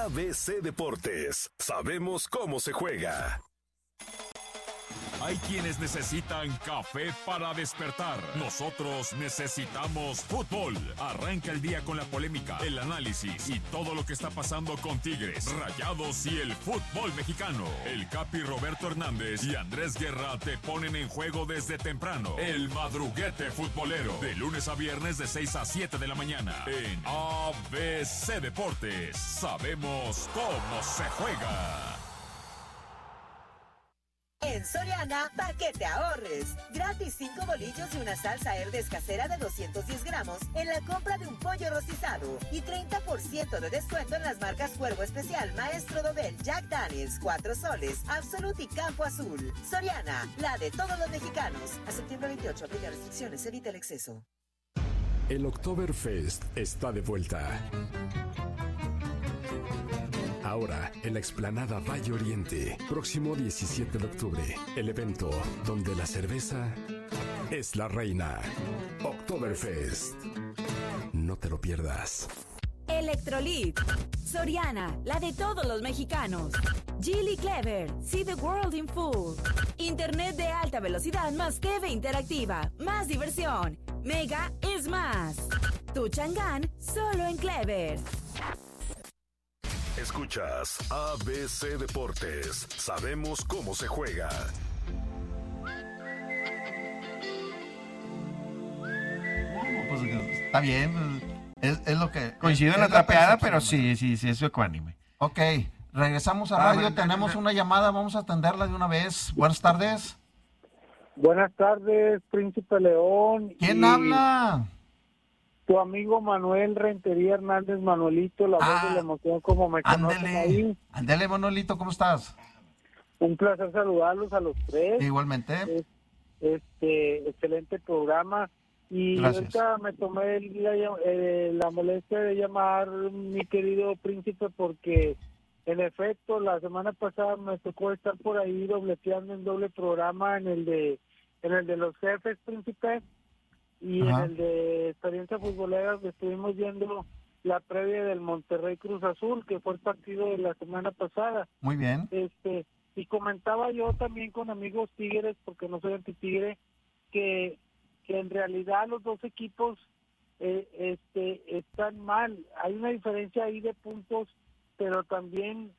ABC Deportes, sabemos cómo se juega. Hay quienes necesitan café para despertar. Nosotros necesitamos fútbol. Arranca el día con la polémica, el análisis y todo lo que está pasando con Tigres, Rayados y el fútbol mexicano. El Capi Roberto Hernández y Andrés Guerra te ponen en juego desde temprano. El madruguete futbolero, de lunes a viernes de 6 a 7 de la mañana. En ABC Deportes, sabemos cómo se juega. En Soriana, pa' que te ahorres. Gratis 5 bolillos y una salsa Herdes casera de 210 gramos en la compra de un pollo rostizado. Y 30% de descuento en las marcas Cuervo Especial, Maestro Dobel, Jack Daniels, 4 soles, Absolute y Campo Azul. Soriana, la de todos los mexicanos. A septiembre 28, aplica restricciones, evita el exceso. El Oktoberfest está de vuelta. Ahora, en la explanada Valle Oriente, próximo 17 de octubre, el evento donde la cerveza es la reina. Oktoberfest. No te lo pierdas. Electrolit. Soriana, la de todos los mexicanos. Geely Clever, see the world in full. Internet de alta velocidad más que interactiva, más diversión. Mega es más. Tu Chang'an, solo en Clever. Escuchas ABC Deportes. Sabemos cómo se juega. Pues está bien. Es lo que... Coincido en la trapeada, pero sí, es ecuánime. Ok, regresamos a radio. Tenemos una llamada, vamos a atenderla de una vez. Buenas tardes. Buenas tardes, Príncipe León. ¿Quién habla? Tu amigo Manuel Rentería Hernández, Manuelito, la voz de la emoción, como me conocen ahí. Ándele, Manuelito, ¿cómo estás? Un placer saludarlos a los tres. Igualmente. Excelente programa. Y Gracias. ahorita me tomé la molestia de llamar, mi querido Príncipe, porque en efecto la semana pasada me tocó estar por ahí dobleteando en doble programa en el de los jefes, Príncipe. Y Ajá. en el de experiencia futbolera estuvimos viendo la previa del Monterrey Cruz Azul, que fue el partido de la semana pasada. Muy bien. Y comentaba yo también con amigos tigres, porque no soy antitigre, que en realidad los dos equipos están mal. Hay una diferencia ahí de puntos, pero también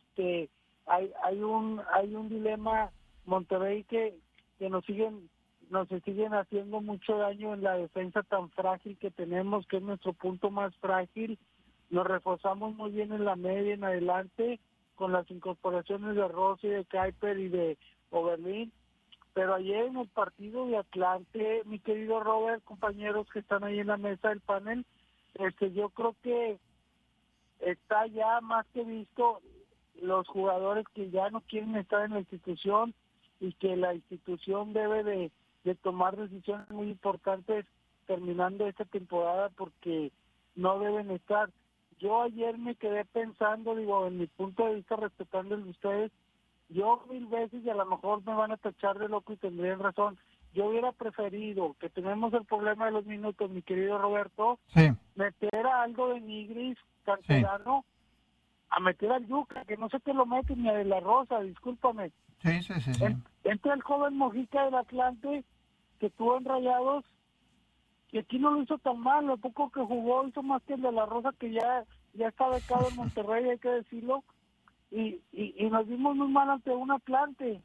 hay un dilema. Monterrey que nos siguen haciendo mucho daño en la defensa tan frágil que tenemos, que es nuestro punto más frágil. Nos reforzamos muy bien en la media, en adelante, con las incorporaciones de Rossi, de Kuiper y de Oberlin. Pero ayer en el partido de Atlante, mi querido Robert, compañeros que están ahí en la mesa del panel, yo creo que está ya más que visto los jugadores que ya no quieren estar en la institución y que la institución debe de tomar decisiones muy importantes terminando esta temporada, porque no deben estar. Yo ayer me quedé pensando, en mi punto de vista, respetando el de ustedes, yo 1000 veces, y a lo mejor me van a tachar de loco y tendrían razón, yo hubiera preferido, que tenemos el problema de los minutos, mi querido Roberto, Sí. meter a Aldo de Nigris, canterano, a meter al Yuca, que no sé qué lo meten, ni a De La Rosa, discúlpame. Sí. Entre el joven Mojica del Atlante, que tuvo en Rayados, que aquí no lo hizo tan mal, lo poco que jugó hizo más que el De La Rosa, que ya está becado en Monterrey, hay que decirlo, y nos vimos muy mal ante un Atlante.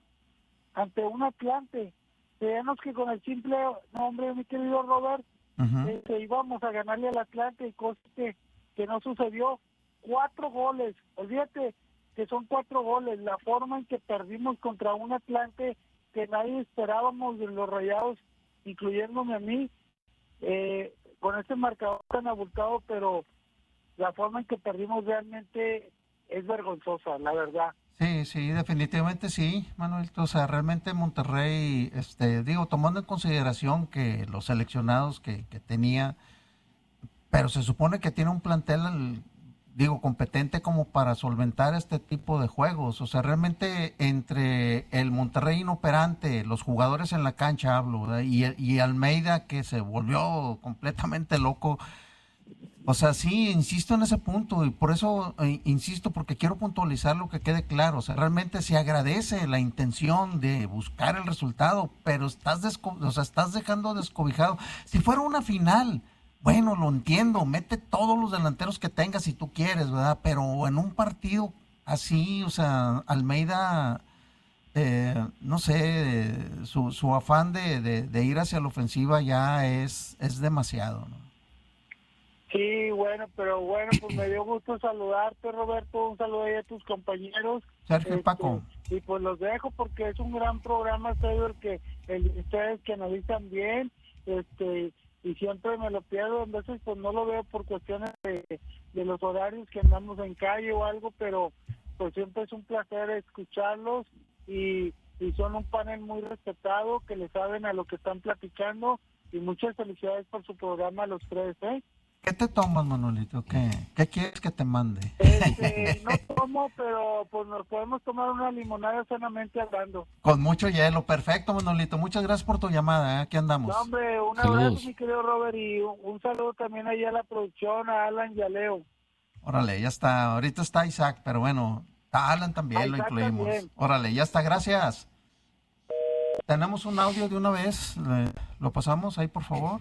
Creíamos que con el simple nombre, mi querido Robert, íbamos a ganarle al Atlante, y cosa que no sucedió. 4 goles, olvídate que son 4 goles, la forma en que perdimos contra un Atlante que nadie esperábamos de los Rayados, incluyéndome a mí, con este marcador tan abultado, pero la forma en que perdimos realmente es vergonzosa, la verdad. Sí, definitivamente sí, Manuel. O sea, realmente Monterrey, tomando en consideración que los seleccionados que tenía, pero se supone que tiene un plantel, competente como para solventar este tipo de juegos. O sea, realmente entre el Monterrey inoperante, los jugadores en la cancha, hablo, ¿verdad? Y Almeida, que se volvió completamente loco, O sea, sí, insisto en ese punto y por eso insisto, porque quiero puntualizar lo que quede claro. O sea, realmente se agradece la intención de buscar el resultado, pero estás dejando descobijado. Si fuera una final, bueno, lo entiendo, mete todos los delanteros que tengas si tú quieres, ¿verdad? Pero en un partido así, o sea, Almeida, no sé, su afán de ir hacia la ofensiva ya es demasiado, ¿no? Sí, bueno, pero bueno, pues me dio gusto saludarte, Roberto, un saludo ahí a tus compañeros. Sergio, Paco. Y pues los dejo porque es un gran programa, el de ustedes que analizan bien, y siempre me lo pierdo, a veces pues no lo veo por cuestiones de los horarios que andamos en calle o algo, pero pues siempre es un placer escucharlos y son un panel muy respetado, que le saben a lo que están platicando, y muchas felicidades por su programa a los tres, ¿eh? ¿Qué te tomas, Manolito? ¿Qué quieres que te mande? No tomo, pero pues nos podemos tomar una limonada sanamente hablando. Con mucho hielo, perfecto, Manolito. Muchas gracias por tu llamada, ¿eh? Aquí andamos. No, hombre, un abrazo, mi querido Robert, y un saludo también allá a la producción, a Alan y a Leo. Órale, ya está. Ahorita está Isaac, pero bueno, está Alan también, lo incluimos. También. Órale, ya está, gracias. Tenemos un audio de una vez, lo pasamos ahí, por favor.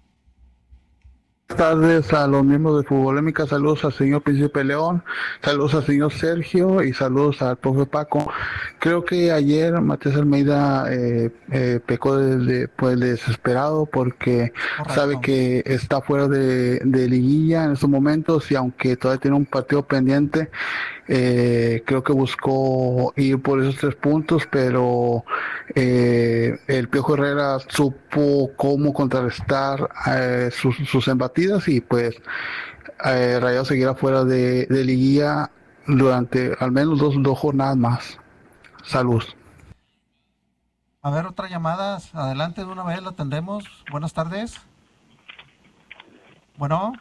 Buenas tardes a los miembros de Futbolémica, saludos al señor Príncipe León, saludos al señor Sergio y saludos al profe Paco. Creo que ayer Matías Almeida pecó de desesperado porque sabe que está fuera de liguilla en estos momentos, y aunque todavía tiene un partido pendiente, creo que buscó ir por esos 3 puntos, pero el Piojo Herrera supo cómo contrarrestar sus embatidas, y pues Rayados seguirá fuera de liguilla durante al menos dos jornadas más. Salud. A ver, otra llamada, adelante de una vez, la atendemos. Buenas tardes. Bueno,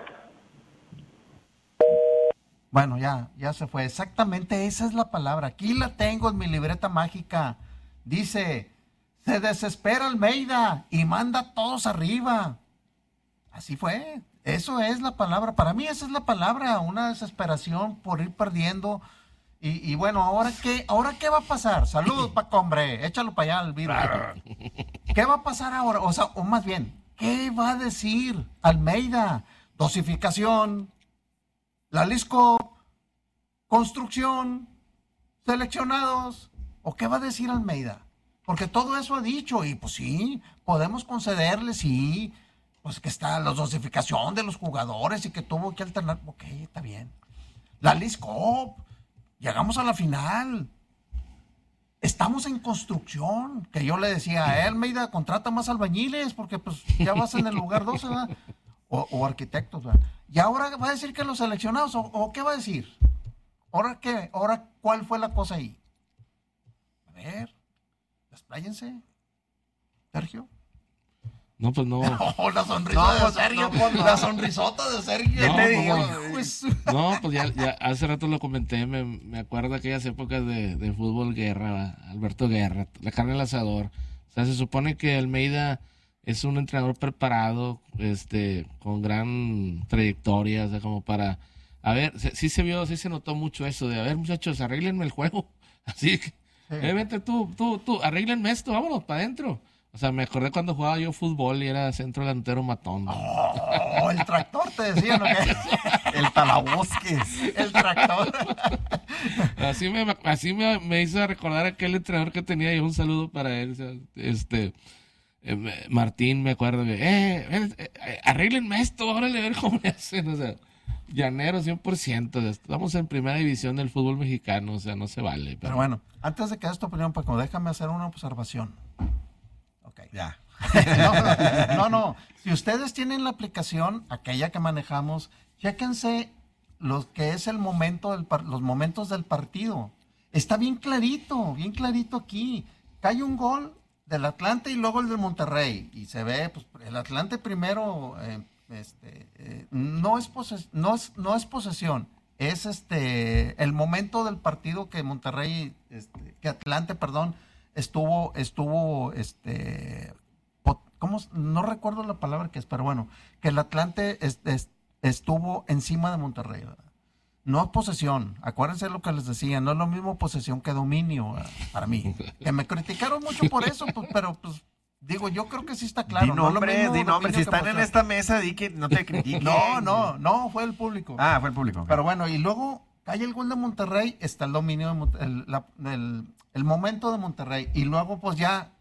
ya se fue. Exactamente, esa es la palabra. Aquí la tengo en mi libreta mágica. Dice, se desespera Almeida y manda a todos arriba. Así fue. Eso es la palabra. Para mí esa es la palabra, una desesperación por ir perdiendo. Y bueno, ¿ahora qué va a pasar? Salud, Paco, hombre, échalo para allá al virus. ¿Qué va a pasar ahora? O más bien, ¿qué va a decir Almeida? Dosificación, la LISCO, construcción, seleccionados, ¿o qué va a decir Almeida? Porque todo eso ha dicho, y pues sí, podemos concederle, sí, pues que está la dosificación de los jugadores y que tuvo que alternar, ok, está bien. La LISCO, llegamos a la final, estamos en construcción, que yo le decía, Almeida, contrata más albañiles, porque pues ya vas en el lugar 12, ¿verdad? O arquitectos, ¿verdad? Y ahora va a decir que los seleccionados, o ¿qué va a decir? ¿Ahora qué? ¿Ahora cuál fue la cosa ahí? A ver, despláyense, Sergio. No, pues no. Oh, la sonrisa de Sergio. La sonrisota de Sergio. No, pues ya hace rato lo comenté. Me acuerdo de aquellas épocas de fútbol guerra, Alberto Guerra, la carne al asador. O sea, se supone que Almeida es un entrenador preparado, con gran trayectoria, o sea, como para... A ver, sí se notó mucho eso de, a ver, muchachos, arréglenme el juego. Así que, vente tú, arréglenme esto, vámonos para adentro. O sea, me acordé cuando jugaba yo fútbol y era centro delantero matón, ¿no? Oh, el tractor te decía, ¿no? El Talabosques, el tractor. Así me hizo recordar aquel entrenador que tenía yo. Un saludo para él. O sea, Martín, me acuerdo que, arréglenme esto, órale, a ver cómo le hacen. O sea, llanero 100%. Estamos en primera división del fútbol mexicano, o sea, no se vale. Pero bueno, antes de que des tu opinión, Paco, déjame hacer una observación. Ya. No. Si ustedes tienen la aplicación, aquella que manejamos, chéquense lo que es los momentos del partido. Está bien clarito aquí. Cae un gol del Atlante y luego el del Monterrey. Y se ve, pues, el Atlante primero, no es posesión. Es el momento del partido que Monterrey, que Atlante, perdón, estuvo, ¿cómo? No recuerdo la palabra que es, pero bueno, que el Atlante estuvo encima de Monterrey, ¿verdad? No posesión, acuérdense lo que les decía, no es lo mismo posesión que dominio, ¿verdad? Para mí. Que me criticaron mucho por eso, pues, pero pues digo, yo creo que sí está claro. Di nombre, si están en esta mesa, di que no te critiquen. No, fue el público. Ah, fue el público. Pero bueno, y luego cae el gol de Monterrey, está el dominio, el momento de Monterrey, y luego pues ya...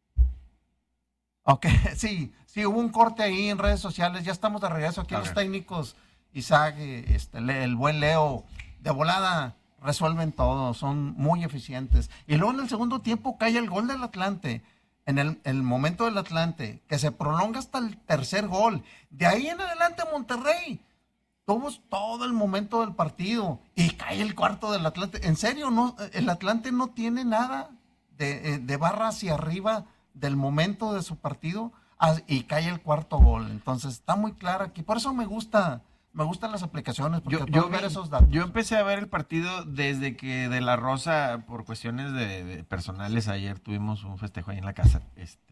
Ok, sí, hubo un corte ahí en redes sociales, ya estamos de regreso aquí los técnicos, Isaac, el buen Leo, de volada resuelven todo, son muy eficientes. Y luego en el segundo tiempo cae el gol del Atlante, en el momento del Atlante, que se prolonga hasta el tercer gol. De ahí en adelante Monterrey tuvo todo el momento del partido y cae el cuarto del Atlante. En serio, no, el Atlante no tiene nada de barra hacia arriba del momento de su partido y cae el cuarto gol. Entonces está muy claro aquí. Por eso me gustan las aplicaciones, porque puedo ver esos datos. Yo empecé a ver el partido desde que De La Rosa, por cuestiones de personales, ayer tuvimos un festejo ahí en la casa.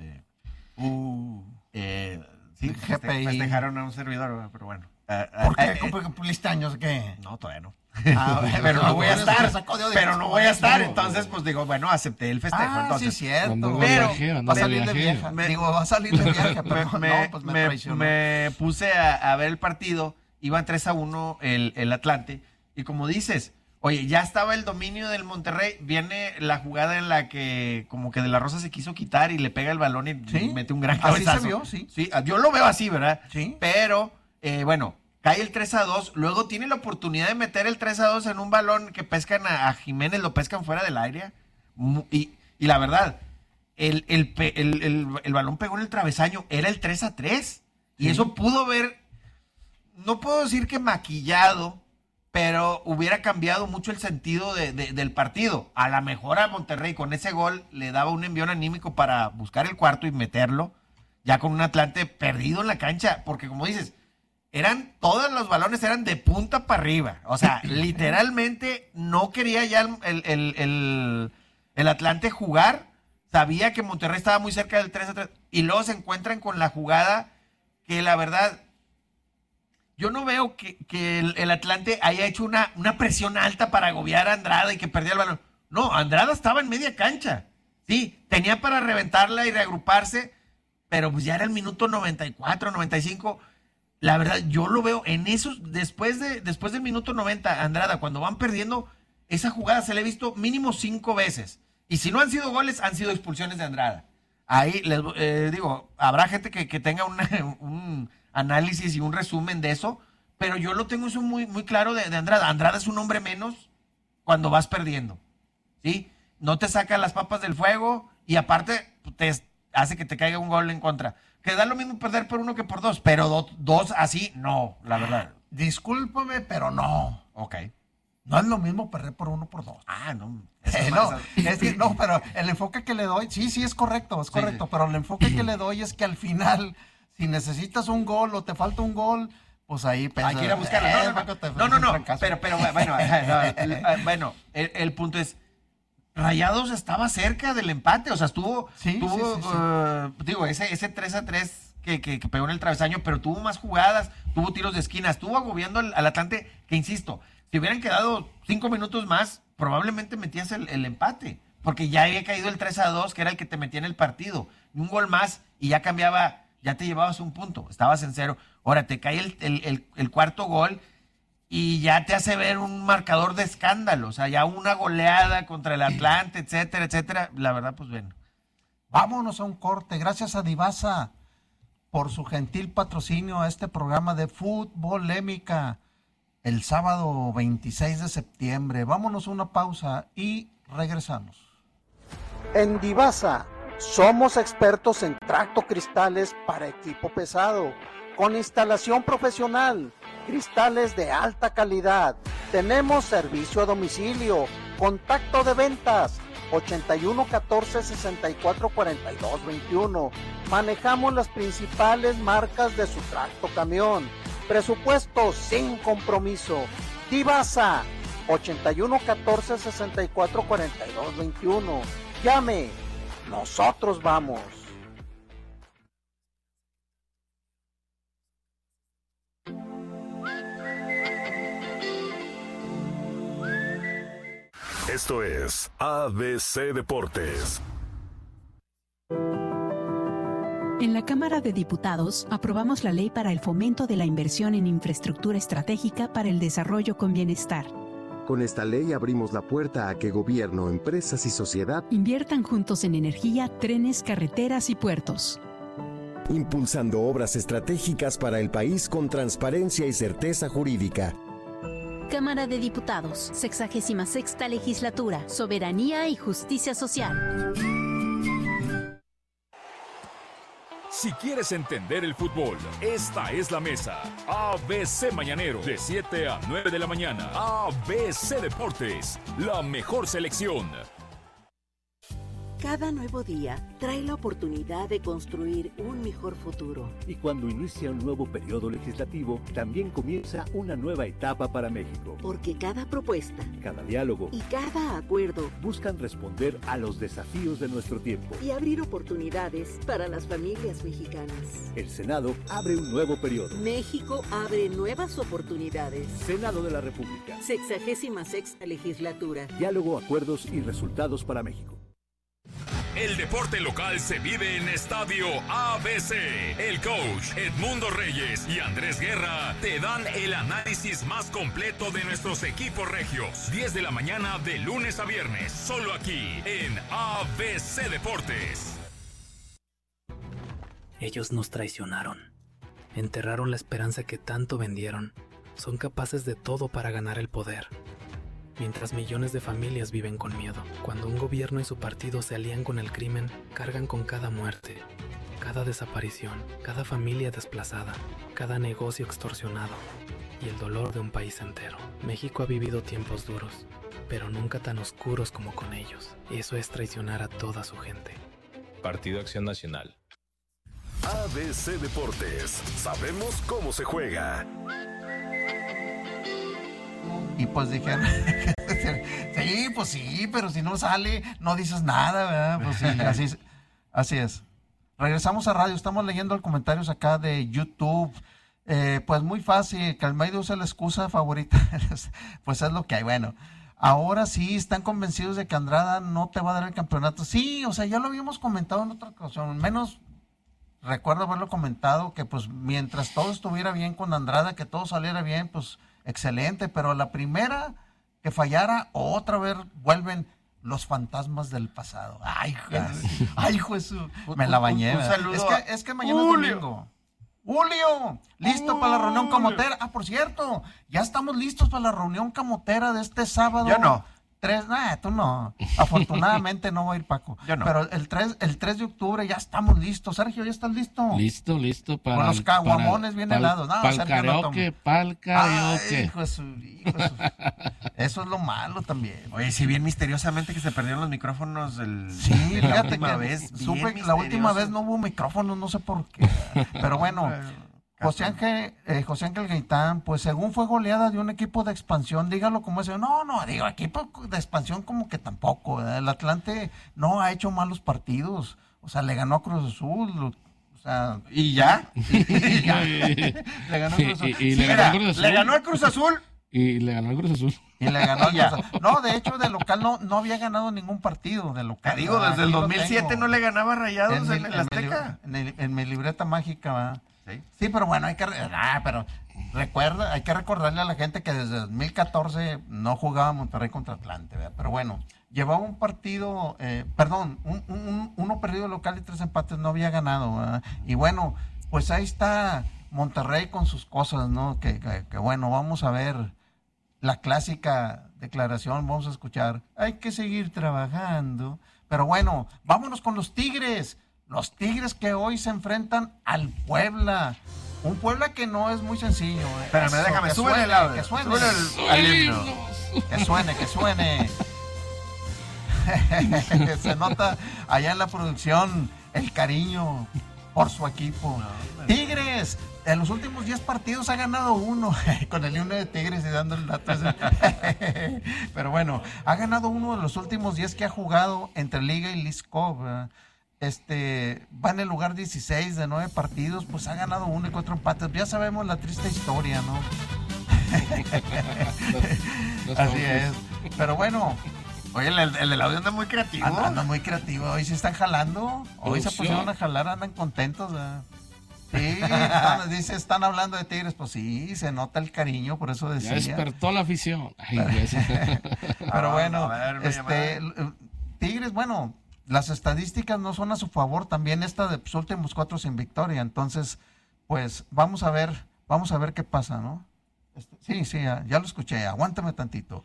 Sí, festejaron a un servidor, pero bueno. ¿Por qué? ¿Cumpliste años? ¿Qué? No, todavía no. Pero no voy a estar. Entonces, pues digo, bueno, acepté el festejo. Entonces, sí, cierto. Pero va a salir de viaje. Va a salir de viaje, pero pues me traicionó. Me puse a ver el partido, iban 3-1 el Atlante, y como dices, oye, ya estaba el dominio del Monterrey, viene la jugada en la que como que De La Rosa se quiso quitar y le pega el balón y mete un gran cabezazo. Así se vio, sí. Sí, yo lo veo así, ¿verdad? Sí. Pero, bueno, cae el 3-2, luego tiene la oportunidad de meter el 3-2 en un balón que pescan a Jiménez, lo pescan fuera del área, y la verdad, el balón pegó en el travesaño, era el 3-3, y eso pudo haber, no puedo decir que maquillado, pero hubiera cambiado mucho el sentido del partido. A lo mejor a Monterrey con ese gol le daba un envión anímico para buscar el cuarto y meterlo, ya con un Atlante perdido en la cancha, porque como dices, todos los balones eran de punta para arriba. O sea, literalmente no quería ya el Atlante jugar. Sabía que Monterrey estaba muy cerca del 3-3. Y luego se encuentran con la jugada que la verdad, yo no veo que el Atlante haya hecho una presión alta para agobiar a Andrada y que perdía el balón. No, Andrada estaba en media cancha. Sí, tenía para reventarla y reagruparse, pero pues ya era el minuto 94, 95. La verdad, yo lo veo en esos, después del minuto 90, Andrada, cuando van perdiendo, esa jugada se la he visto mínimo 5 veces. Y si no han sido goles, han sido expulsiones de Andrada. Ahí, les digo, habrá gente que tenga un análisis y un resumen de eso, pero yo lo tengo eso muy, muy claro de Andrada. Andrada es un hombre menos cuando vas perdiendo, ¿sí? No te saca las papas del fuego y aparte te hace que te caiga un gol en contra. Que da lo mismo perder por 1 que por 2, pero dos así, no, la verdad. Discúlpame, pero no. Ok. No es lo mismo perder por 1 por 2. No. No, pero el enfoque que le doy, sí, es correcto, sí. Pero el enfoque que le doy es que al final, si necesitas un gol o te falta un gol, pues ahí hay que ir a buscarlo. No, pero bueno, el punto es, Rayados estaba cerca del empate, o sea, estuvo digo, ese 3-3 que pegó en el travesaño, pero tuvo más jugadas, tuvo tiros de esquina, estuvo agobiando al Atlante, que insisto, si hubieran quedado 5 minutos más, probablemente metías el empate, porque ya había caído el 3-2, que era el que te metía en el partido, un gol más y ya cambiaba, ya te llevabas un punto, estabas en 0, ahora te cae el cuarto gol y ya te hace ver un marcador de escándalo, o sea, ya una goleada contra el Atlante, etcétera, etcétera. La verdad, pues bueno. Vámonos a un corte. Gracias a Divasa por su gentil patrocinio a este programa de Futbolémica el sábado 26 de septiembre. Vámonos a una pausa y regresamos. En Divasa somos expertos en tracto cristales para equipo pesado, con instalación profesional, cristales de alta calidad. Tenemos servicio a domicilio, contacto de ventas 81 14 64 42 21. Manejamos las principales marcas de su tracto camión. Presupuesto sin compromiso. Divasa 81 14 64 42 21. Llame, nosotros vamos. Esto es ABC Deportes. En la Cámara de Diputados aprobamos la ley para el fomento de la inversión en infraestructura estratégica para el desarrollo con bienestar. Con esta ley abrimos la puerta a que gobierno, empresas y sociedad inviertan juntos en energía, trenes, carreteras y puertos. Impulsando obras estratégicas para el país con transparencia y certeza jurídica. Cámara de Diputados, 66ª Legislatura, Soberanía y Justicia Social. Si quieres entender el fútbol, esta es la mesa. ABC Mañanero, de 7 a 9 de la mañana. ABC Deportes, la mejor selección. Cada nuevo día trae la oportunidad de construir un mejor futuro. Y cuando inicia un nuevo periodo legislativo, también comienza una nueva etapa para México. Porque cada propuesta, cada diálogo y cada acuerdo buscan responder a los desafíos de nuestro tiempo y abrir oportunidades para las familias mexicanas. El Senado abre un nuevo periodo. México abre nuevas oportunidades. Senado de la República. 66ª Legislatura. Diálogo, acuerdos y resultados para México. El deporte local se vive en Estadio ABC. El coach Edmundo Reyes y Andrés Guerra te dan el análisis más completo de nuestros equipos regios. 10 de la mañana de lunes a viernes, solo aquí en ABC Deportes. Ellos nos traicionaron. Enterraron la esperanza que tanto vendieron. Son capaces de todo para ganar el poder. Mientras millones de familias viven con miedo. Cuando un gobierno y su partido se alían con el crimen, cargan con cada muerte, cada desaparición, cada familia desplazada, cada negocio extorsionado y el dolor de un país entero. México ha vivido tiempos duros, pero nunca tan oscuros como con ellos. Eso es traicionar a toda su gente. Partido Acción Nacional. ABC Deportes. Sabemos cómo se juega. Y pues dijeron, sí, pues sí, pero si no sale, no dices nada, ¿verdad? Pues sí, así es. Regresamos a radio, estamos leyendo los comentarios acá de YouTube. Pues muy fácil, que Almeida usa la excusa favorita, pues es lo que hay. Bueno, ahora sí, están convencidos de que Andrada no te va a dar el campeonato. Sí, o sea, ya lo habíamos comentado en otra ocasión, menos recuerdo haberlo comentado, que pues mientras todo estuviera bien con Andrada, que todo saliera bien, pues excelente, pero la primera que fallara, otra vez vuelven los fantasmas del pasado. Ay, Jesús, me la bañé. Un saludo. Es que mañana es domingo. Julio, listo para la reunión camotera. Ah, por cierto, ya estamos listos para la reunión camotera de este sábado. Yo no. Tú no. Afortunadamente no va a ir Paco. Yo no. Pero el 3 de octubre ya estamos listos. Sergio, ¿ya estás listo? Listo para... Con los caguamones bien helados. No, pa'l karaoke. Hijo de su... Eso es lo malo también. Oye, si bien misteriosamente que se perdieron los micrófonos sí, la última vez. La última vez no hubo micrófonos, no sé por qué. Pero bueno... José Ángel Gaitán, pues según fue goleada de un equipo de expansión, dígalo como ese. No, digo, equipo de expansión como que tampoco, ¿verdad? El Atlante no ha hecho malos partidos, o sea, le ganó a Cruz Azul, o sea... ¿Y ya? Le ganó a Cruz Azul. Le ganó a Cruz Azul. Y le ganó al Cruz Azul. Y le ganó al Cruz Azul. No, de hecho, de local no había ganado ningún partido de local. Te digo, desde el 2007 no le ganaba Rayados en el Azteca. En mi libreta mágica, ¿verdad? Sí, pero bueno, hay que recordarle a la gente que desde 2014 no jugaba Monterrey contra Atlante, ¿verdad? Pero bueno, llevaba un partido, uno perdido local y 3 empates, no había ganado, ¿verdad? Y bueno, pues ahí está Monterrey con sus cosas, ¿no? Que bueno, vamos a ver la clásica declaración, vamos a escuchar, hay que seguir trabajando, pero bueno, vámonos con los Tigres. Los Tigres que hoy se enfrentan al Puebla. Un Puebla que no es muy sencillo. Espérame, déjame, súbele el audio. Que suene. Al himno. Que suene. Se nota allá en la producción el cariño por su equipo. Tigres, en los últimos 10 partidos ha ganado 1. Con el himno de Tigres y dando el dato. Pero bueno, ha ganado 1 de los últimos 10 que ha jugado entre Liga y Liscov. Va en el lugar 16 de 9 partidos, pues ha ganado 1 y 4 empates. Ya sabemos la triste historia, ¿no? Así es. Pero bueno, Oye, el del audio anda muy creativo. Anda muy creativo. Hoy sí están jalando. Hoy se pusieron a jalar, andan contentos. Sí, están hablando de Tigres. Pues sí, se nota el cariño, por eso decía. Ya despertó la afición. Pero bueno, Tigres, bueno, las estadísticas no son a su favor. También esta de los últimos 4 sin victoria. Entonces, pues vamos a ver qué pasa, ¿no? Sí, ya lo escuché. Aguántame tantito.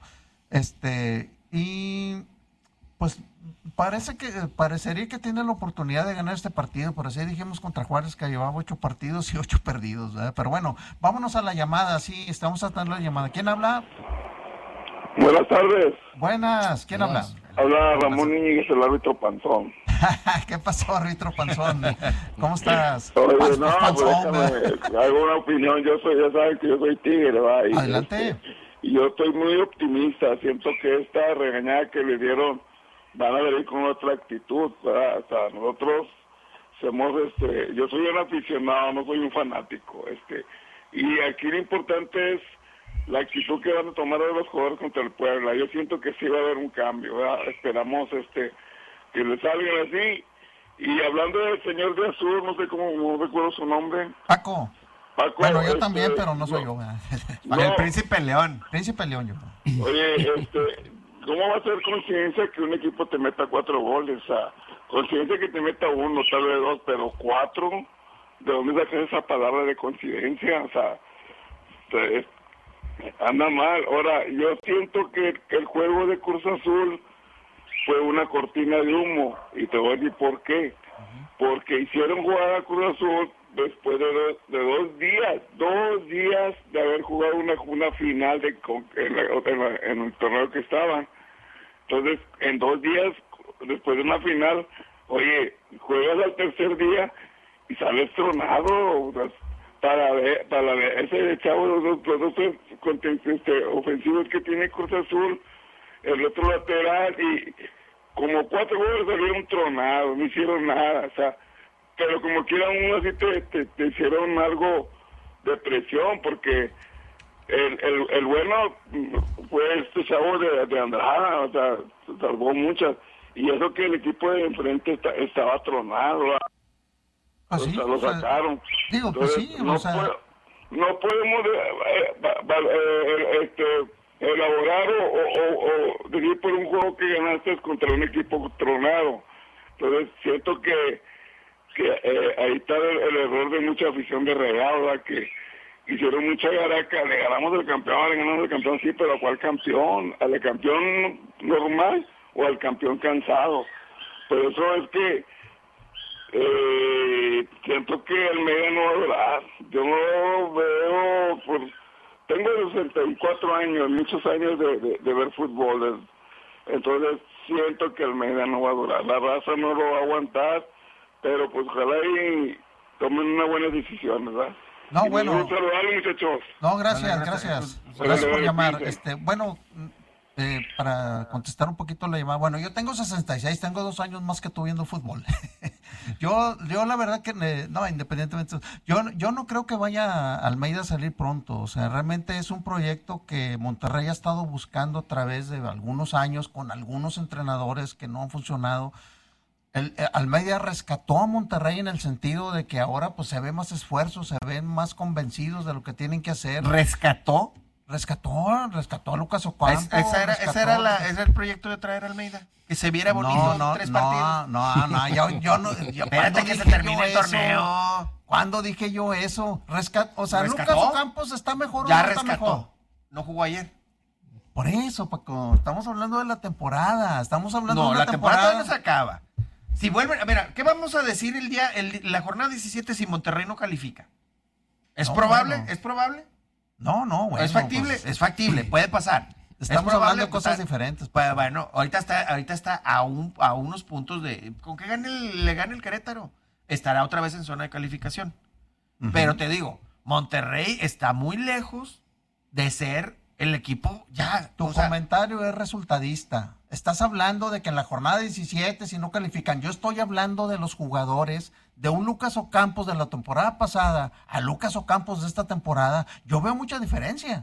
Y pues parecería que tiene la oportunidad de ganar este partido, por así dijimos contra Juárez, que llevaba 8 partidos y 8 perdidos, ¿verdad? Pero bueno, vámonos a la llamada, sí, estamos tratando la llamada. ¿Quién habla? Buenas tardes. ¿Quién habla? Habla Ramón Íñiguez, el árbitro panzón. ¿Qué pasó, árbitro panzón? ¿Cómo estás? Oye, pues déjame, hago una opinión, ya saben que yo soy tigre, ¿va? Y adelante. Y yo estoy muy optimista, siento que esta regañada que le dieron van a venir con otra actitud, ¿verdad? O sea, nosotros somos, yo soy un aficionado, no soy un fanático, y aquí lo importante es la actitud que van a tomar de los jugadores contra el Puebla. Yo siento que sí va a haber un cambio, ¿verdad? Esperamos, que le salgan así. Y hablando del señor de azul, no sé no recuerdo su nombre. Paco, bueno, yo también, pero no soy yo. El Príncipe León. Príncipe León, yo. Oye, ¿cómo va a ser conciencia que un equipo te meta 4 goles? O sea, conciencia que te meta 1, tal vez 2, pero 4. ¿De dónde sacas esa palabra de coincidencia? O sea, anda mal. Ahora, yo siento que el juego de Cruz Azul fue una cortina de humo, y te voy a decir por qué. Porque hicieron jugar a Cruz Azul después de 2 días de haber jugado una final en el torneo que estaban. Entonces, en 2 días, después de una final, oye, juegas al tercer día y sales tronado. Para ver ese chavo, los dos ofensivos que tiene Cruz Azul, el otro lateral, y como 4 goles salieron tronados, no hicieron nada, o sea, pero como quiera uno así te hicieron algo de presión, porque el bueno fue este chavo de Andrada, o sea, salvó muchas, y eso que el equipo de enfrente estaba tronado, ¿Ah, sí? Lo sacaron. Digo, entonces, pues sí, no podemos elaborar o decir por un juego que ganaste contra un equipo tronado. Entonces siento que ahí está el error de mucha afición de Regado, que hicieron mucha garaca. Le ganamos el campeón, sí, pero ¿a cuál campeón? ¿Al campeón normal o al campeón cansado? Por eso es que siento que Almeida no va a durar. Yo no veo, tengo 64 años, muchos años de ver fútbol, entonces siento que Almeida no va a durar, la raza no lo va a aguantar, pero pues ojalá y tomen una buena decisión, ¿verdad? No, bueno. Un saludo, muchachos. No, gracias por llamar. Bueno, para contestar un poquito la llamada, bueno, yo tengo 66, tengo 2 años más que tú viendo fútbol. yo la verdad que, no, independientemente, yo no creo que vaya Almeida a salir pronto. O sea, realmente es un proyecto que Monterrey ha estado buscando a través de algunos años con algunos entrenadores que no han funcionado. Almeida rescató a Monterrey en el sentido de que ahora pues se ve más esfuerzo, se ven más convencidos de lo que tienen que hacer. ¿Rescató? Rescató a Lucas Ocampo. Ese era el proyecto de traer a Almeida. Que se viera bonito en 3 partidos. Yo no. Espérate que se termine el torneo. ¿Cuándo dije yo eso? O sea, ¿Rescató? Lucas Ocampos está mejor. Ya no está rescató. Mejor. No jugó ayer. Por eso, Paco. Estamos hablando de la temporada. La temporada no se acaba. Si vuelven, a ver, ¿qué vamos a decir la jornada 17 si Monterrey no califica? ¿Es probable? Bueno. ¿Es probable? No, bueno. ¿Es factible? Pues, es factible, puede pasar. Estamos hablando de cosas diferentes. Pues, bueno, ahorita está a unos puntos de... ¿Con qué le gane el Querétaro? Estará otra vez en zona de calificación. Uh-huh. Pero te digo, Monterrey está muy lejos de ser el equipo ya. Tu comentario es resultadista. Estás hablando de que en la jornada 17 si no califican. Yo estoy hablando de los jugadores, de un Lucas Ocampos de la temporada pasada a Lucas Ocampos de esta temporada. Yo veo mucha diferencia.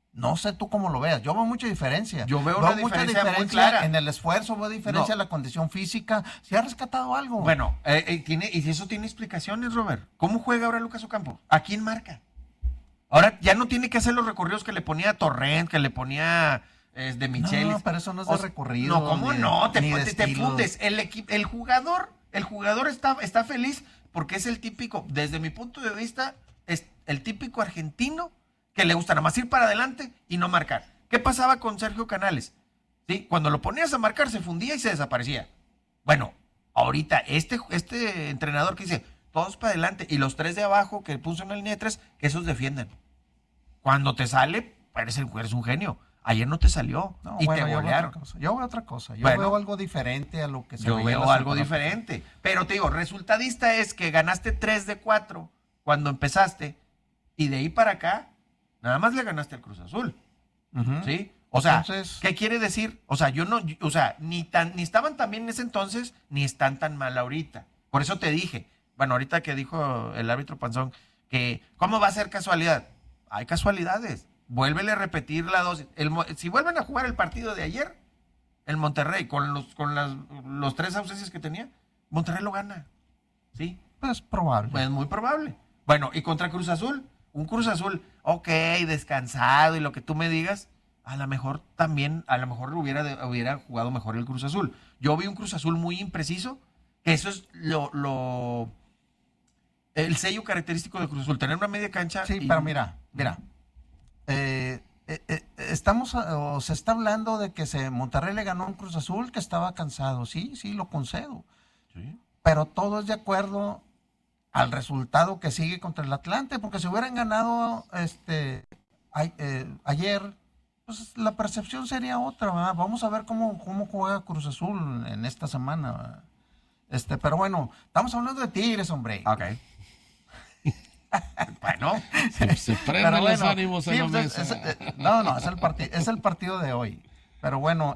No sé tú cómo lo veas. Yo veo mucha diferencia. Yo veo una mucha diferencia muy clara. En el esfuerzo, veo diferencia en la condición física. ¿Se ha rescatado algo? Bueno, y eso tiene explicaciones, Robert. ¿Cómo juega ahora Lucas Ocampo? ¿A quién marca? Ahora ya no tiene que hacer los recorridos que le ponía Torrent, que le ponía de Michelis. No, pero eso no es de recorrido. No, ¿cómo no? Te fundes. El jugador está feliz porque es el típico, desde mi punto de vista, es el típico argentino que le gusta nada más ir para adelante y no marcar. ¿Qué pasaba con Sergio Canales? ¿Sí? Cuando lo ponías a marcar se fundía y se desaparecía. Bueno, ahorita este entrenador que dice, todos para adelante, y los 3 de abajo que puso en la línea de 3, que esos defienden. Cuando te sale, eres un genio. Ayer no te salió y te golearon. Yo veo otra cosa. Yo veo algo diferente a lo que se Yo veo algo diferente. Pero te digo, resultadista es que ganaste 3 de 4 cuando empezaste y de ahí para acá nada más le ganaste al Cruz Azul. ¿Sí? O sea, entonces, ¿qué quiere decir? O sea, ni estaban tan bien en ese entonces, ni están tan mal ahorita. Por eso te dije, bueno, ahorita que dijo el árbitro Panzón, que ¿cómo va a ser casualidad? Hay casualidades. Vuélvele a repetir la dosis. Si vuelven a jugar el partido de ayer, el Monterrey, con los 3 ausencias que tenía, Monterrey lo gana. ¿Sí? Pues probable. Es muy probable. Bueno, y contra Cruz Azul, un Cruz Azul, ok, descansado y lo que tú me digas, a lo mejor hubiera jugado mejor el Cruz Azul. Yo vi un Cruz Azul muy impreciso, que eso es el sello característico de Cruz Azul, tener una media cancha. Sí, pero mira. Se está hablando de que Monterrey le ganó a un Cruz Azul que estaba cansado. Sí, lo concedo. Sí. Pero todo es de acuerdo al resultado que sigue contra el Atlante, porque si hubieran ganado ayer, pues la percepción sería otra, ¿verdad? Vamos a ver cómo juega Cruz Azul en esta semana, ¿verdad? Pero bueno, estamos hablando de Tigres, hombre. Ok. Bueno, se prenden los ánimos en la mesa. Es el partido de hoy. Pero bueno,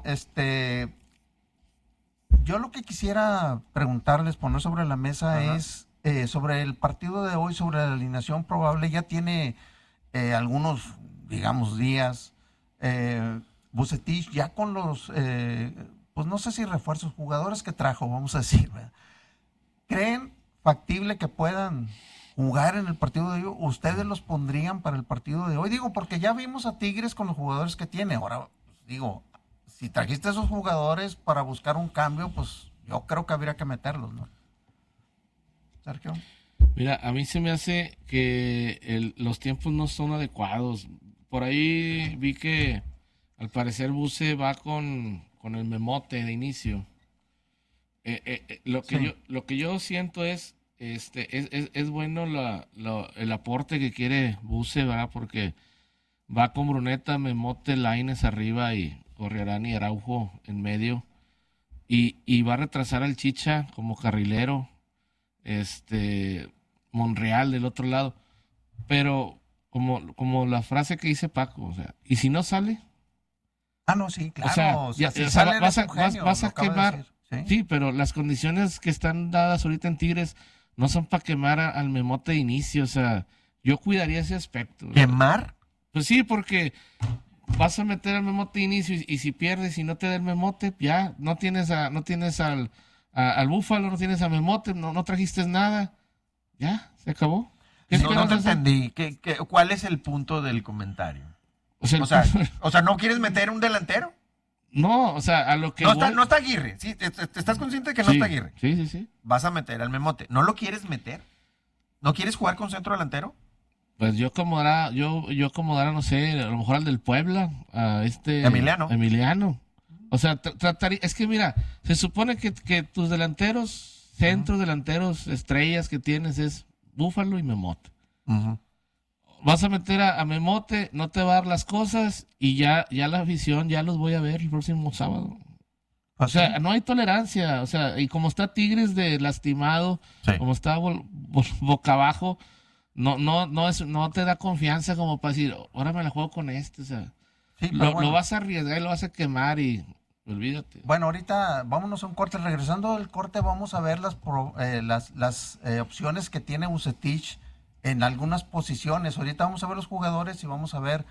yo lo que quisiera preguntarles, poner sobre la mesa es sobre el partido de hoy, sobre la alineación probable. Ya tiene algunos, digamos, días. Vucetich ya con los, pues no sé si refuerzos, jugadores que trajo, vamos a decir, ¿verdad? ¿Creen factible que puedan jugar en el partido de hoy? ¿Ustedes los pondrían para el partido de hoy? Digo, porque ya vimos a Tigres con los jugadores que tiene. Ahora, pues, digo, si trajiste a esos jugadores para buscar un cambio, pues yo creo que habría que meterlos, ¿no? Sergio. Mira, a mí se me hace que los tiempos no son adecuados. Por ahí vi que al parecer Buce va con el memote de inicio. Lo que yo siento es bueno el aporte que quiere Buce, ¿verdad? Porque va con Bruneta, Memote, Lainez arriba y Gorriarán y Araujo en medio. Y va a retrasar al Chicha como carrilero. Monreal del otro lado. Pero como la frase que dice Paco, o sea, ¿y si no sale? Ah, no, sí, claro. O sea, si sale, vas a genio, quemar. Sí, pero las condiciones que están dadas ahorita en Tigres no son para quemar al Memote de inicio. O sea, yo cuidaría ese aspecto. ¿Quemar? Pues sí, porque vas a meter al Memote de inicio y si pierdes y no te da el Memote, ya no tienes al Búfalo, no tienes a Memote, no trajiste nada. Ya, se acabó. No te entendí. ¿Cuál es el punto del comentario? O sea, ¿no quieres meter un delantero? No, o sea, a lo que... No está Aguirre, ¿sí? ¿Estás consciente de que no está Aguirre? Sí. Vas a meter al Memote. ¿No lo quieres meter? ¿No quieres jugar con centro delantero? Pues yo acomodara, no sé, a lo mejor al del Puebla, a Emiliano. O sea, trataría... Es que mira, se supone que tus delanteros, centros delanteros, estrellas que tienes es Búfalo y Memote. Vas a meter a Memote, no te va a dar las cosas y ya la afición ya los voy a ver el próximo sábado. O sea, no hay tolerancia. O sea, y como está Tigres de lastimado, como está boca abajo, no te da confianza como para decir, ahora me la juego con este. O sea, lo vas a arriesgar y lo vas a quemar y olvídate. Bueno, ahorita vámonos a un corte. Regresando del corte vamos a ver las opciones que tiene Vucetich en algunas posiciones. Ahorita vamos a ver los jugadores y vamos a ver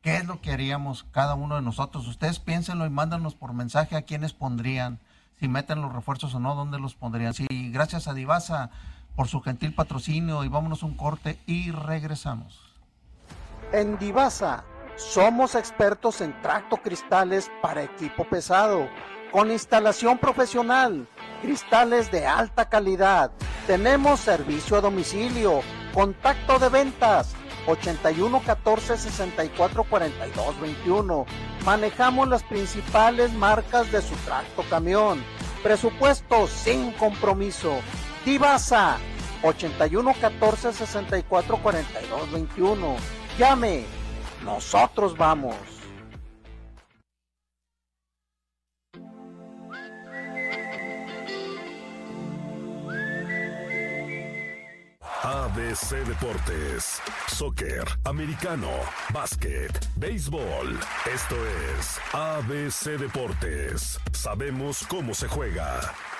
¿qué es lo que haríamos cada uno de nosotros? Ustedes piénsenlo y mándanos por mensaje a quiénes pondrían, si meten los refuerzos o no, dónde los pondrían. Sí, gracias a Divasa por su gentil patrocinio y vámonos un corte y regresamos. En Divasa somos expertos en tractocristales para equipo pesado, con instalación profesional, cristales de alta calidad. Tenemos servicio a domicilio, contacto de ventas 81 14 64 42 21. Manejamos las principales marcas de su tractocamión. Presupuesto sin compromiso. Divasa 81 14 64 42 21. Llame, nosotros vamos. ABC Deportes, soccer, americano, básquet, béisbol. Esto es ABC Deportes. Sabemos cómo se juega.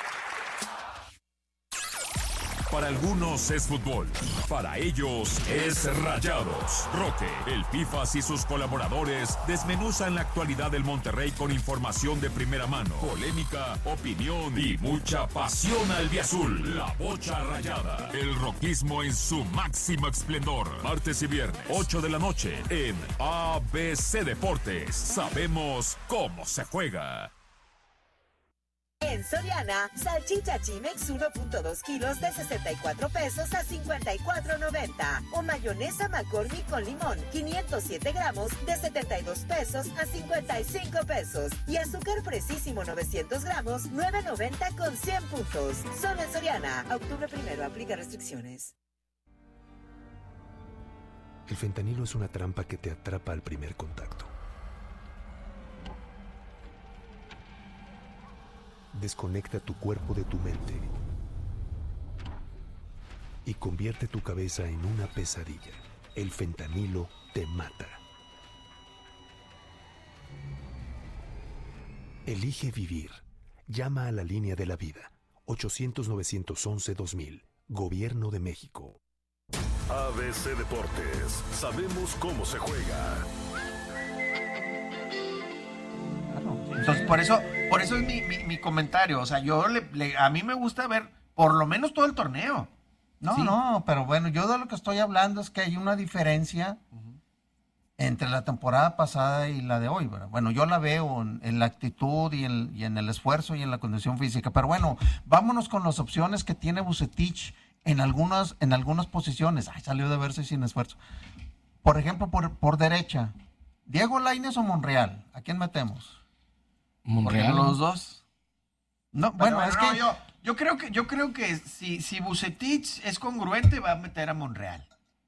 Para algunos es fútbol, para ellos es Rayados. Roque, el Pifas y sus colaboradores desmenuzan la actualidad del Monterrey con información de primera mano, polémica, opinión y mucha pasión albiazul. La Bocha Rayada, el roquismo en su máximo esplendor. Martes y viernes, 8 de la noche, en ABC Deportes. Sabemos cómo se juega. En Soriana, salchicha Chimex 1.2 kilos de 64 pesos a 54.90. O mayonesa McCormick con limón, 507 gramos de 72 pesos a 55 pesos. Y azúcar Precisísimo 900 gramos, 9.90 con 100 puntos. Solo en Soriana. Octubre 1, aplica restricciones. El fentanilo es una trampa que te atrapa al primer contacto. Desconecta tu cuerpo de tu mente y convierte tu cabeza en una pesadilla. El fentanilo te mata. Elige vivir. Llama a la línea de la vida. 800-911-2000. Gobierno de México. ABC Deportes. Sabemos cómo se juega. Entonces, por eso es mi comentario. O sea, a mí me gusta ver por lo menos todo el torneo. No, ¿sí? No, pero bueno, yo de lo que estoy hablando es que hay una diferencia entre la temporada pasada y la de hoy, ¿verdad? Bueno, yo la veo en la actitud y en el esfuerzo y en la condición física. Pero bueno, vámonos con las opciones que tiene Vucetich en algunas posiciones. Ay, salió de verse sin esfuerzo. Por ejemplo, por derecha, ¿Diego Lainez o Monreal? ¿A quién metemos? Monreal. Los dos. No, bueno, es que yo creo que si Vucetich es congruente va a meter a Monreal.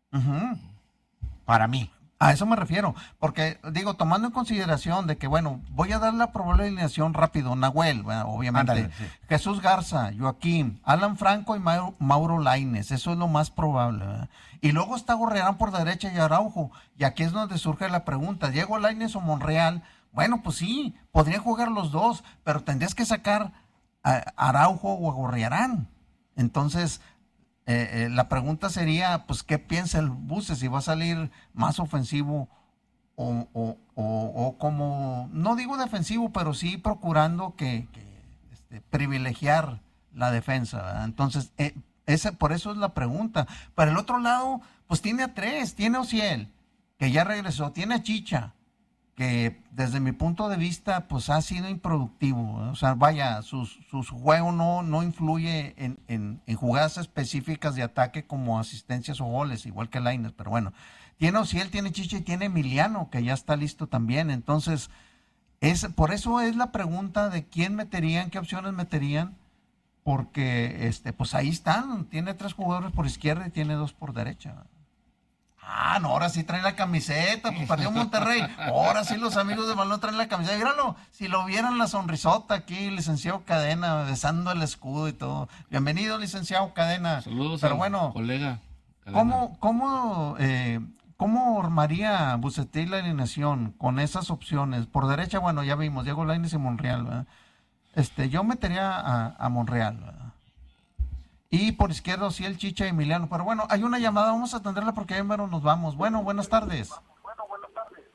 Para mí. A eso me refiero, porque digo, tomando en consideración de que, bueno, voy a dar la probable alineación rápido, Nahuel, bueno, obviamente, Ándale, sí. Jesús Garza, Joaquín, Alan Franco y Mauro Lainez, eso es lo más probable, ¿verdad? Y luego está Gorriarán por derecha y Araujo, y aquí es donde surge la pregunta, ¿Diego Lainez o Monreal? Bueno, pues sí, podrían jugar los dos, pero tendrías que sacar a Araujo o a Gorriarán. Entonces, la pregunta sería, pues, ¿qué piensa el Buce? Si va a salir más ofensivo o como, no digo defensivo, pero sí procurando que privilegiar la defensa, ¿verdad? Entonces, por eso es la pregunta. Para el otro lado, pues tiene a tres, tiene a Ociel, que ya regresó, tiene a Chicha, que desde mi punto de vista pues ha sido improductivo, ¿eh? O sea, vaya, su juego no influye en jugadas específicas de ataque como asistencias o goles, igual que Lainez, pero bueno, tiene Ociel, tiene Chicha y tiene Emiliano, que ya está listo también. Entonces, por eso es la pregunta de quién meterían, qué opciones meterían, porque pues ahí están, tiene 3 jugadores por izquierda y tiene 2 por derecha. Ah, no, ahora sí trae la camiseta, pues perdió Monterrey. Ahora sí los amigos de balón traen la camiseta. Míralo, si lo vieran la sonrisota aquí, licenciado Cadena, besando el escudo y todo. Bienvenido, licenciado Cadena. Saludos. Pero bueno, colega. ¿Cómo armaría Vucetich la alineación con esas opciones? Por derecha, bueno, ya vimos, Diego Lainez y Monreal, ¿verdad? Yo metería a Monreal, ¿verdad? Y por izquierda, sí, el Chicha y Emiliano. Pero bueno, hay una llamada, vamos a atenderla porque ya mero nos vamos. Bueno, buenas tardes.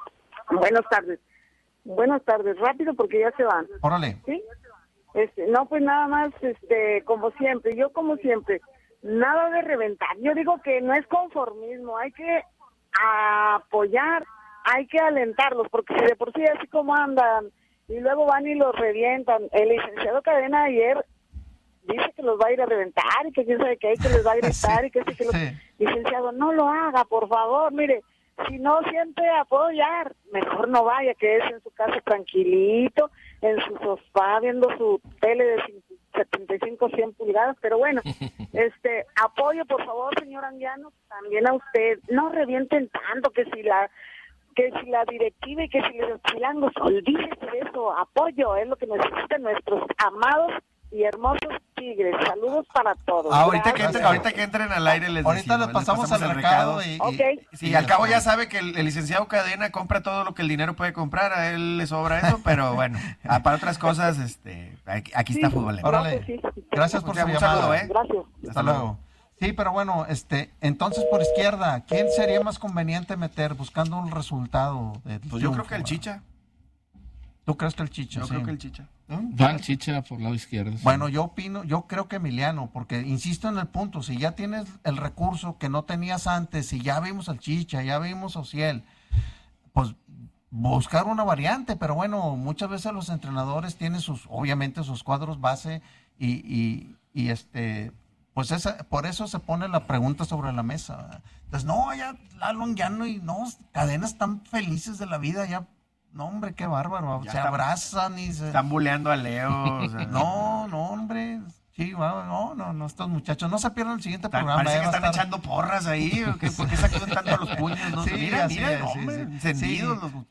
Buenas tardes, rápido porque ya se van. Órale. ¿Sí? No, pues nada más, como siempre, nada de reventar. Yo digo que no es conformismo, hay que apoyar, hay que alentarlos, porque si de por sí así como andan, y luego van y los revientan. El licenciado Cadena ayer dice que los va a ir a reventar, y que quién sabe qué, que les va a gritar, y que sí, que los... Licenciado, no lo haga, por favor, mire, si no siente apoyar, mejor no vaya, quédese en su casa tranquilito, en su sofá, viendo su tele de 75, 100 pulgadas, pero bueno, apoyo, por favor, señor Anguiano, también a usted, no revienten tanto, que si la directiva y que si los chilangos, olvídese de eso, apoyo, es lo que necesitan nuestros amados y hermosos Tigres. Saludos para todos. Ahorita que entren al aire les pasamos al recado y al cabo ya sabe que el licenciado Cadena compra todo lo que el dinero puede comprar, a él le sobra eso, pero bueno, para otras cosas aquí está Fútbol. Órale. Gracias por su llamada. Gracias. Hasta luego. Sí, pero bueno, entonces por izquierda, ¿quién sería más conveniente meter buscando un resultado? Pues yo creo que el Chicha. ¿Tú crees que el Chicha? Yo creo que el Chicha. Va el Chicha por lado izquierdo. Sí. Bueno, yo creo que Emiliano, porque insisto en el punto, si ya tienes el recurso que no tenías antes, si ya vimos al Chicha, ya vimos a Ociel, pues buscar una variante, pero bueno, muchas veces los entrenadores tienen obviamente sus cuadros base y pues por eso se pone la pregunta sobre la mesa, ¿verdad? Entonces, no, ya Lalo Anguiano y Cadenas están felices de la vida, ya. No, hombre, qué bárbaro. Se abrazan y se... Están buleando a Leo. O sea, no, hombre. Sí, no, estos muchachos. No se pierdan el siguiente programa. Parece que están echando porras ahí. ¿Por qué sacan tanto los puños? ¿No? Sí, mira, hombre. Encendidos los...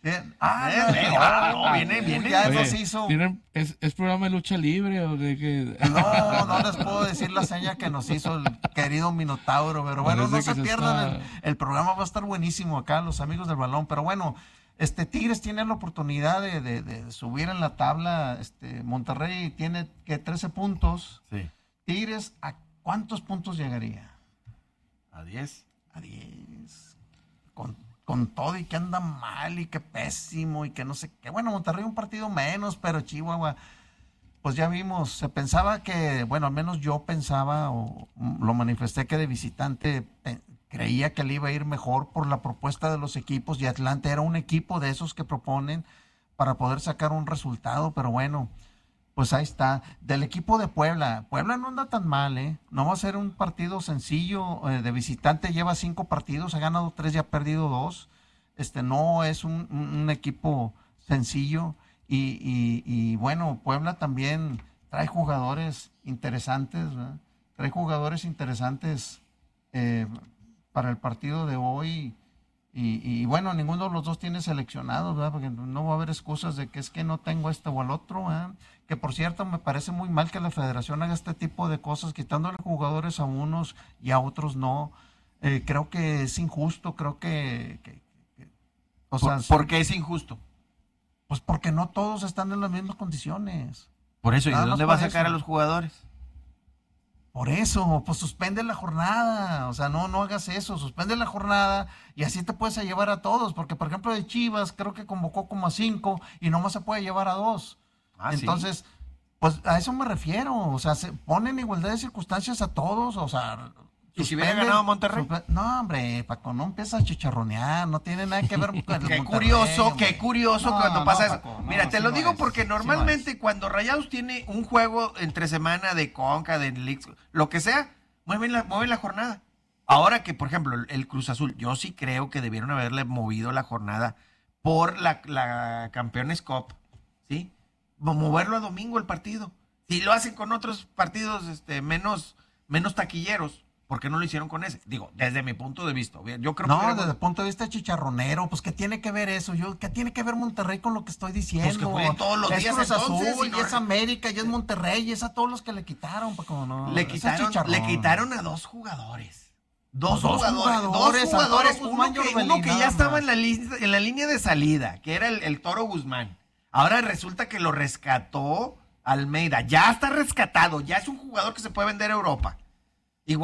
Viene. Ya eso se hizo. ¿Es programa de lucha libre o de qué? No les puedo decir la seña que nos hizo el querido Minotauro. Pero bueno, no se pierdan. El programa va a estar buenísimo acá, los amigos del balón. Pero bueno... Tigres tiene la oportunidad de subir en la tabla. Monterrey tiene 13 puntos. Sí. Tigres, ¿a cuántos puntos llegaría? A 10. A 10. Con todo y que anda mal y que pésimo y que no sé qué. Bueno, Monterrey un partido menos, pero Chihuahua, pues ya vimos. Se pensaba que, bueno, al menos yo pensaba o lo manifesté que de visitante creía que le iba a ir mejor por la propuesta de los equipos y Atlante era un equipo de esos que proponen para poder sacar un resultado, pero bueno, pues ahí está. Del equipo de Puebla no anda tan mal, no va a ser un partido sencillo, de visitante lleva 5 partidos, ha ganado 3 y ha perdido 2, no es un equipo sencillo y bueno, Puebla también trae jugadores interesantes, ¿verdad? Para el partido de hoy y bueno, ninguno de los dos tiene seleccionados, ¿verdad? Porque no va a haber excusas de que es que no tengo o al otro, ¿verdad? Que por cierto me parece muy mal que la federación haga este tipo de cosas, quitándole jugadores a unos y a otros no. Creo que es injusto, creo que ¿Por qué es injusto? Pues porque no todos están en las mismas condiciones. Por eso, ¿y de dónde va a sacar a los jugadores? Por eso, pues suspende la jornada, o sea, no hagas eso, suspende la jornada y así te puedes llevar a todos, porque por ejemplo de Chivas creo que convocó como a 5 y nomás se puede llevar a 2. Entonces, ¿sí? Pues a eso me refiero, o sea, se ponen igualdad de circunstancias a todos, o sea... ¿Y si hubiera ganado Monterrey? No, hombre, Paco, no empiezas a chicharronear, no tiene nada que ver con Qué curioso cuando pasa eso. Paco, Mira, te lo digo porque normalmente cuando Rayados tiene un juego entre semana de Conca, de League, lo que sea, mueven la jornada. Ahora que, por ejemplo, el Cruz Azul, yo sí creo que debieron haberle movido la jornada por la Campeones Cup, ¿sí? Moverlo a domingo el partido. Si lo hacen con otros partidos menos taquilleros, ¿por qué no lo hicieron con ese? Digo, desde mi punto de vista. Yo creo desde el punto de vista chicharronero, pues ¿qué tiene que ver eso? ¿Qué tiene que ver Monterrey con lo que estoy diciendo? Pues que jueguen todos los días Cruz Azul, y es América, y es Monterrey, y es a todos los que le quitaron, Paco, no. Le quitaron a 2 jugadores. Dos jugadores. Uno que ya estaba en la línea de salida, que era el Toro Guzmán. Ahora resulta que lo rescató Almeida. Ya está rescatado, ya es un jugador que se puede vender a Europa. Igual,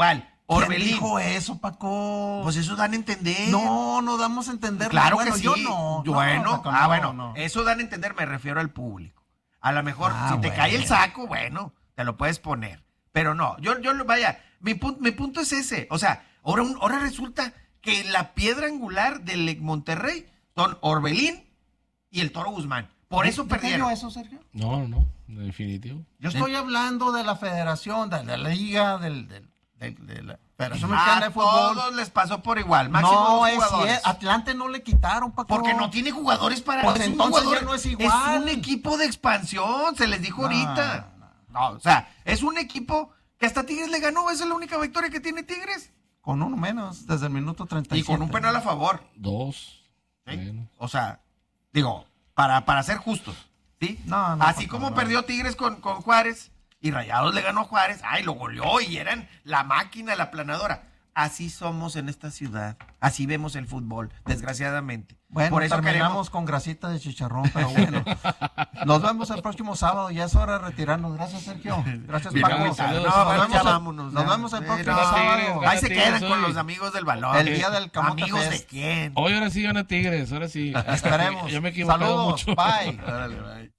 Orbelín. ¿Quién dijo eso, Paco? Pues eso dan a entender. No damos a entender. Claro bueno, que sí. yo no. Bueno, Paco, bueno, no. eso dan a entender, me refiero al público. A lo mejor, si te bueno. cae el saco, bueno, te lo puedes poner. Pero no, vaya, mi punto es ese. O sea, ahora resulta que la piedra angular del Monterrey son Orbelín y el Toro Guzmán. Por eso perdieron. eso, Sergio? No, en definitivo. Yo estoy hablando de la federación, de la liga, de la Federación Mexicana de Fútbol. Todos les pasó por igual. Máximo No, dos es jugadores. cierto. Atlante no le quitaron, Paco. Porque no tiene jugadores para... Pues es un entonces jugador- ya no es igual. Es un equipo de expansión, se les dijo ahorita. No, o sea, es un equipo que hasta Tigres le ganó. Esa es la única victoria que tiene Tigres. Con uno menos, desde el minuto 37. Y con un penal a favor. 2. ¿Sí? Bueno. O sea, digo, para ser justos, ¿sí? No, así Paco, como no. perdió Tigres con Juárez y Rayados le ganó a Juárez, lo goleó y eran la máquina, la aplanadora. Así somos en esta ciudad. Así vemos el fútbol, desgraciadamente. Bueno, por eso terminamos con grasita de chicharrón, pero bueno. Nos vemos el próximo sábado. Ya es hora de retirarnos. Gracias, Sergio. Gracias, Bien, Paco. saludos. ya vámonos. Nos ya. vemos el próximo Gana sábado. Tigres, Ahí se Tigres quedan con hoy. los amigos del balón. El día del Camote ¿Amigos Fest. de quién? Hoy ahora sí gana Tigres, ahora sí. Esperemos. Yo me he equivocado Saludos. mucho. Bye. Órale, bye.